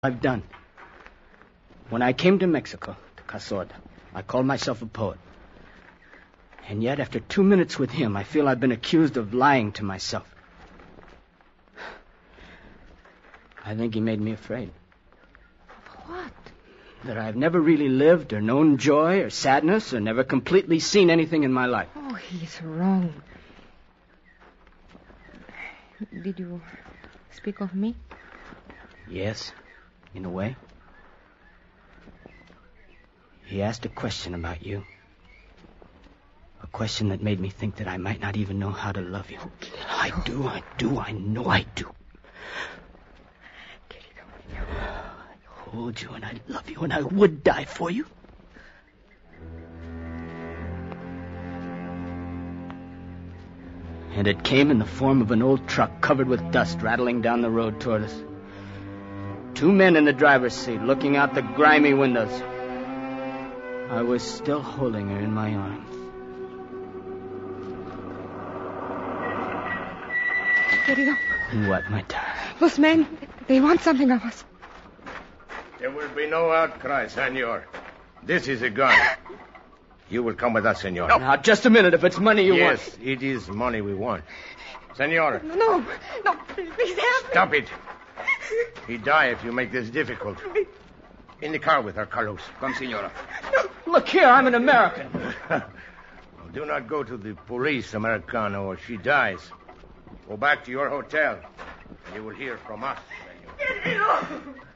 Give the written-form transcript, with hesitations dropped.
I've done. When I came to Mexico, to Casorda, I called myself a poet. And yet, after 2 minutes with him, I feel I've been accused of lying to myself. I think he made me afraid. What? That I've never really lived or known joy or sadness or never completely seen anything in my life. Oh, he's wrong. Did you speak of me? Yes, in a way. He asked a question about you. A question that made me think that I might not even know how to love you. I know I do. I hold you and I love you and I would die for you. And it came in the form of an old truck covered with dust rattling down the road toward us. 2 men in the driver's seat looking out the grimy windows. I was still holding her in my arms. Querido. What, my darling? Those men, they want something of us. There will be no outcry, senor. This is a gun. You will come with us, senor. No. Now, just a minute, if it's money you want. Yes, it is money we want. Senor. No, please help me. Stop it. He die if you make this difficult. In the car with her, Carlos. Come, senora. Look here, I'm an American. Do not go to the police, Americano, or she dies. Go back to your hotel. You will hear from us, senor.